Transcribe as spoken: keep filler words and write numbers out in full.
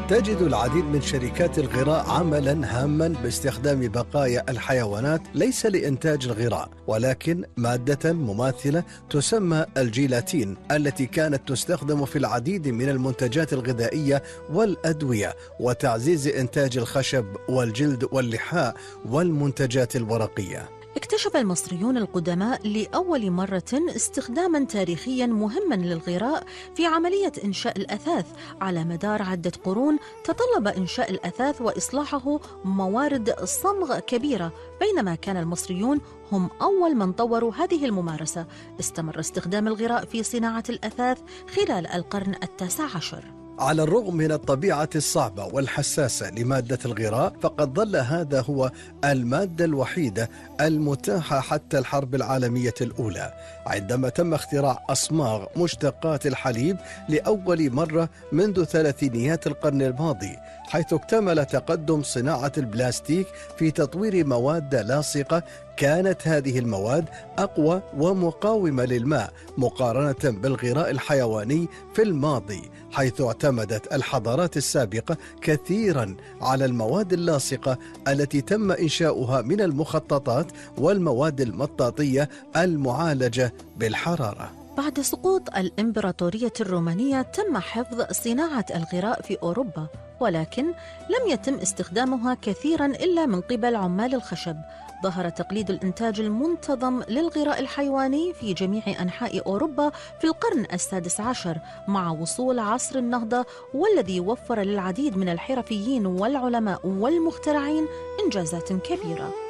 تجد العديد من شركات الغراء عملا هاما باستخدام بقايا الحيوانات ليس لإنتاج الغراء، ولكن مادة مماثلة تسمى الجيلاتين التي كانت تستخدم في العديد من المنتجات الغذائية والأدوية وتعزيز إنتاج الخشب والجلد واللحاء والمنتجات الورقية. اكتشف المصريون القدماء لأول مرة استخداما تاريخيا مهما للغراء في عملية إنشاء الأثاث. على مدار عدة قرون تطلب إنشاء الأثاث وإصلاحه موارد صمغ كبيرة، بينما كان المصريون هم أول من طوروا هذه الممارسة. استمر استخدام الغراء في صناعة الأثاث خلال القرن التاسع عشر. على الرغم من الطبيعة الصعبة والحساسة لمادة الغراء، فقد ظل هذا هو المادة الوحيدة المتاحة حتى الحرب العالمية الأولى، عندما تم اختراع أصماغ مشتقات الحليب لأول مرة منذ ثلاثينيات القرن الماضي، حيث اكتمل تقدم صناعة البلاستيك في تطوير مواد لاصقة. كانت هذه المواد أقوى ومقاومة للماء مقارنة بالغراء الحيواني في الماضي، حيث اعتمدت الحضارات السابقة كثيرا على المواد اللاصقة التي تم إنشاؤها من المخططات والمواد المطاطية المعالجة بالحرارة. بعد سقوط الإمبراطورية الرومانية تم حفظ صناعة الغراء في أوروبا، ولكن لم يتم استخدامها كثيرا إلا من قبل عمال الخشب. ظهر تقليد الإنتاج المنتظم للغراء الحيواني في جميع أنحاء أوروبا في القرن السادس عشر مع وصول عصر النهضة، والذي وفر للعديد من الحرفيين والعلماء والمخترعين إنجازات كبيرة.